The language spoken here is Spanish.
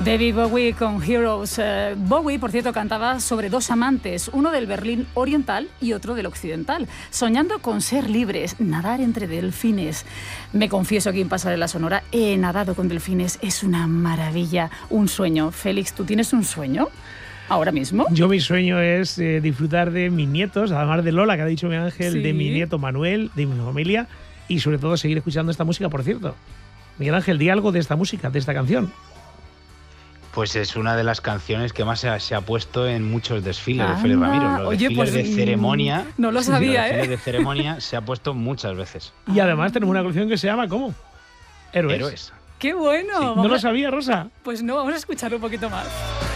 David Bowie con Heroes. Bowie, por cierto, cantaba sobre dos amantes, uno del Berlín oriental y otro del occidental, soñando con ser libres, nadar entre delfines. Me confieso aquí en Pasarela Sonora, he nadado con delfines, es una maravilla, un sueño. Félix, ¿tú tienes un sueño ahora mismo? Yo mi sueño es disfrutar de mis nietos, además de Lola, que ha dicho mi Ángel, Sí. de mi nieto Manuel, de mi familia, y sobre todo seguir escuchando esta música, por cierto. Miguel Ángel, di algo de esta música, de esta canción. Pues es una de las canciones que más se ha puesto en muchos desfiles de Anda. Félix Ramiro. Los Oye, desfiles pues, de ceremonia. no lo sabía, Los desfiles de ceremonia se ha puesto muchas veces. Y además tenemos una colección que se llama ¿cómo? Héroes. Héroes. ¡Qué bueno! Sí. ¿No Vamos lo a- sabía, Rosa? Pues no, vamos a escuchar un poquito más.